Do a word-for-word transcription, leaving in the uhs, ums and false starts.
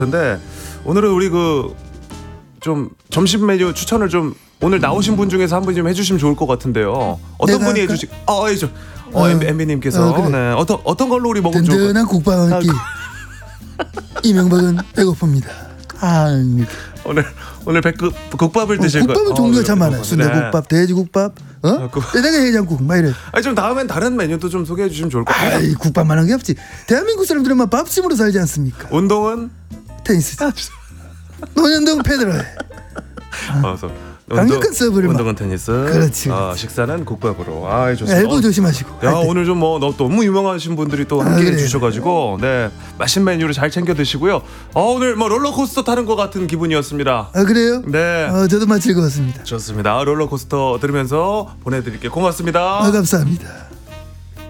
근데 오늘은 우리 그 좀 점심 메뉴 추천을 좀 오늘 나오신 분 중에서 한 분 좀 해주시면 좋을 것 같은데요. 어떤 분이 할까? 해주시? 어, 해줘. 어, 어, 엠비님께서 어, 그래. 네, 어떤 어떤 걸로 우리 먹으면 좋을까? 든든한 국밥 한 끼. 이명박은 배고픕니다. 아, 오늘 오늘 백국 국밥을 어, 드실 거. 국밥은 종류가 참 많아요. 네. 순대국밥, 돼지국밥, 어? 어, 그- 뼈다귀 해장국, 막 이래. 아니 좀 다음엔 다른 메뉴도 좀 소개해 주시면 좋을 것 같아요. 아이, 국밥만한 게 없지. 대한민국 사람들은 막 밥심으로 살지 않습니까? 운동은 테니스, 노년동 페드럴. 어, 서- 강력한 운동- 서브를 막. 운동은 테니스. 그렇지, 어, 그렇지. 식사는 국밥으로. 아, 좋습니다. 엘보 어, 조심하시고. 야, 할 때. 오늘 좀 뭐 너무 유명하신 분들이 또 아, 함께 그래요. 해주셔가지고 네 맛있는 메뉴를 잘 챙겨 드시고요. 어, 오늘 뭐 롤러코스터 타는 것 같은 기분이었습니다. 아, 그래요? 네. 어, 저도 마치 즐거웠습니다. 좋습니다. 롤러코스터 들으면서 보내드릴게요. 고맙습니다. 아, 감사합니다.